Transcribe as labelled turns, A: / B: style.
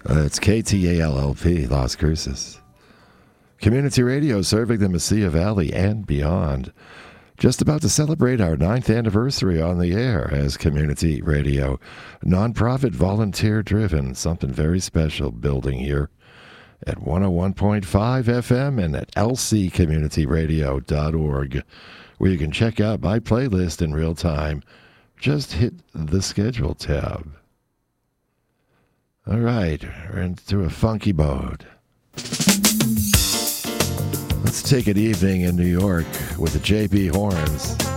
A: It's KTALLP, Las Cruces. Community radio serving the Mesilla Valley and beyond. Just about to celebrate our 9th anniversary on the air as community radio. Nonprofit, volunteer-driven, something very special building here at 101.5 FM and at lccommunityradio.org, where you can check out my playlist in real time. Just hit the schedule tab. All right, we're into a funky mode. Let's take an evening in New York with the JB Horns.